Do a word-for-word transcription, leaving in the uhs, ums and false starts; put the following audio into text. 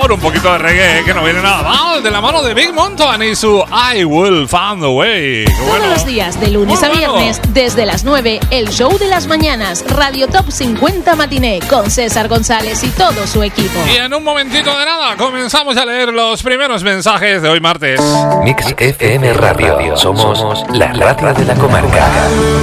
soul, un poquito de reggae, que no viene nada mal, de la mano de Big Mountain y su I Will Find a Way. Bueno. Todos los días, de lunes Muy a viernes, bueno. desde las nueve, el show de las mañanas, Radio Top cincuenta Matiné, con César González y todo su equipo. Y en un momentito de nada, comenzamos a leer los primeros mensajes de hoy martes. Mix F M Radio, somos la radio de la comarca.